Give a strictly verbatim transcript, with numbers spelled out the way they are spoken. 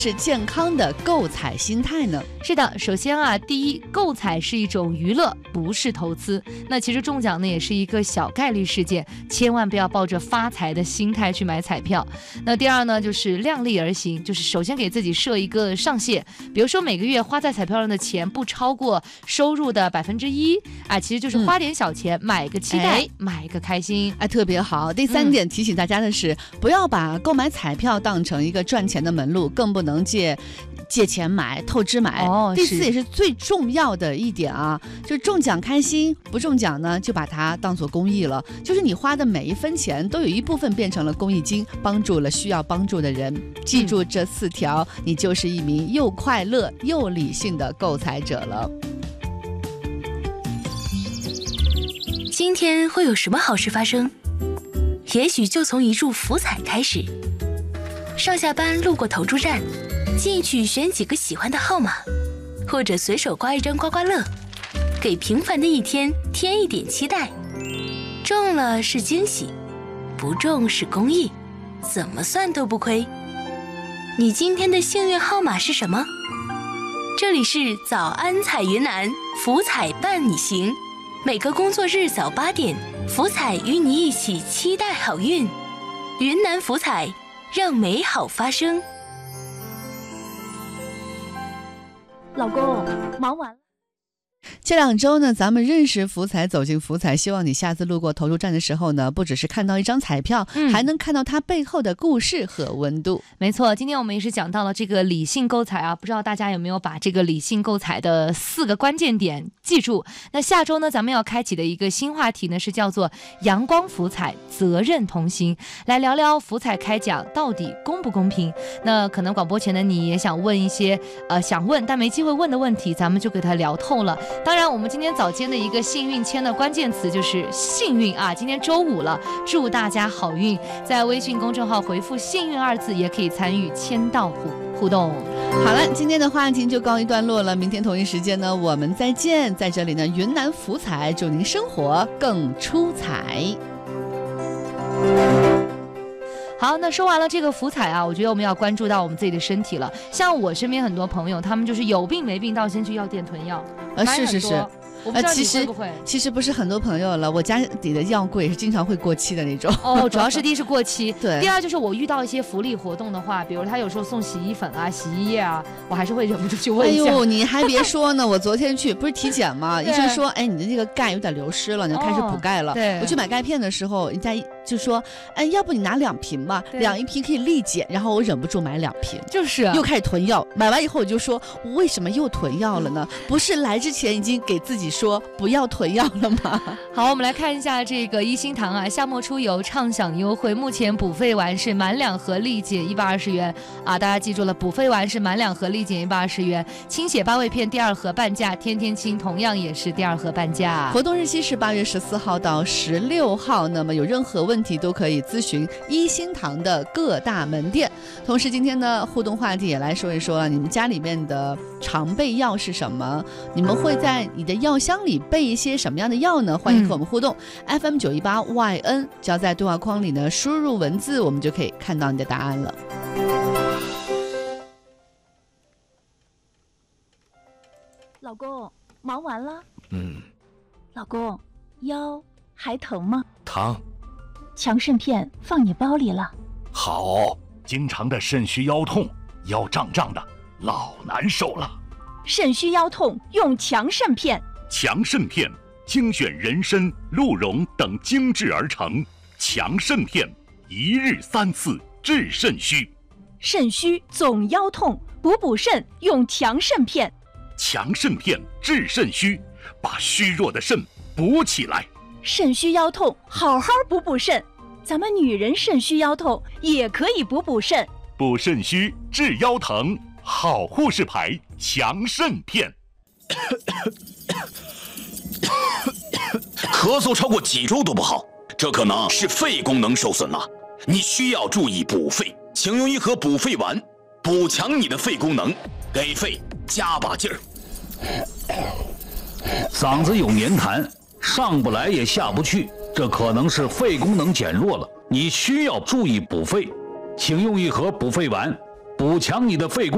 是健康的购彩心态呢？ 是的，首先啊，第一，购彩是一种娱乐，不是投资。那其实中奖呢也是一个小概率事件，千万不要抱着发财的心态去买彩票。那第二呢，就是量力而行，就是首先给自己设一个上限，比如说每个月花在彩票上的钱不超过收入的百分之一啊，其实就是花点小钱、嗯、买个期待、哎，买一个开心， 哎，特别好。第三点提醒大家的是，嗯、不要把购买彩票当成一个赚钱的门路，更不能能借借钱买透支买、哦、第四也是最重要的一点啊，就是中奖开心，不中奖呢就把它当作公益了，就是你花的每一分钱都有一部分变成了公益金，帮助了需要帮助的人。记住这四条、嗯、你就是一名又快乐又理性的购彩者了。 今天会有什么好事发生？也许就从一注福彩开始。上下班路过投注站，进去选几个喜欢的号码，或者随手刮一张刮刮乐，给平凡的一天添一点期待。中了是惊喜，不中是公益，怎么算都不亏。你今天的幸运号码是什么？这里是早安彩云南，福彩伴你行，每个工作日早八点，福彩与你一起期待好运。云南福彩，让美好发生。 老公，忙完了。 这两周呢，咱们认识福彩，走进福彩，希望你下次路过投注站的时候呢，不只是看到一张彩票、嗯、还能看到它背后的故事和温度。 没错，今天我们也是讲到了这个理性购彩啊，不知道大家有没有把这个理性购彩的四个关键点记住。那下周呢，咱们要开启的一个新话题呢，是叫做阳光福彩，责任同行，来聊聊福彩开奖到底公不公平。那可能广播前的你也想问一些呃想问但没机会问的问题，咱们就给它聊透了。当然我们今天早间的一个幸运签的关键词就是幸运啊，今天周五了，祝大家好运。在微信公众号回复幸运二字也可以参与签到互互动。 好了，今天的话题就告一段落了，明天同一时间呢我们再见。在这里呢，云南福彩祝您生活更出彩。 好，那说完了这个福彩啊，我觉得我们要关注到我们自己的身体了。像我身边很多朋友，他们就是有病没病到先去药店囤药， 呃，是是是。 我不知道你会不会、呃、其实其实不是很多朋友了，我家里的药柜是经常会过期的那种。 哦，主要是第一是过期， 对。 第二就是我遇到一些福利活动的话，比如他有时候送洗衣粉啊、洗衣液啊，我还是会忍不住去问一下。 哎呦，你还别说呢，我昨天去不是体检吗？医生说，哎，你的这个钙有点流失了，你就开始补钙了。哦、 对。 我去买钙片的时候，人家就说，哎，要不你拿两瓶吧，两一瓶可以立减。然后我忍不住买两瓶， 就是又开始囤药。买完以后我就说，我为什么又囤药了呢？不是来之前已经给自己说不要囤药了吗？ 好，我们来看一下这个一心堂啊，夏末出游畅享优惠，目前补费完是满两盒立减一百二十元啊，大家记住了，补费完是满两盒立减一百二十元。清血八味片第二盒半价，天天清同样也是第二盒半价。 活动日期是八月十四号到十六号，那么有任何问题都可以咨询一心堂的各大门店。同时今天的互动话题也来说一说你们家里面的常备药是什么，你们会在你的药箱里备一些什么样的药呢？欢迎和我们互动、嗯、F M 九一八 Y N， 只要在对话框里呢输入文字，我们就可以看到你的答案了。 老公，忙完了？ 嗯。 老公，腰还疼吗？ 疼。 强肾片放你包里了。 好，经常的肾虚腰痛，腰胀胀的，老难受了。 肾虚腰痛用强肾片。 强肾片精选人参、鹿茸等精制而成，强肾片一日三次治肾虚。 肾虚总腰痛，补补肾用强肾片。 强肾片治肾虚，把虚弱的肾补起来。 肾虚腰痛好好补补肾，咱们女人肾虚腰痛也可以补补肾。 补肾虚治腰疼，好护士牌强肾片。 咳嗽超过几周都不好，这可能是肺功能受损了，你需要注意补肺，请用一盒补肺丸，补强你的肺功能，给肺加把劲儿。 嗓子有黏痰，上不来也下不去，这可能是肺功能减弱了，你需要注意补肺，请用一盒补肺丸，补强你的肺功能。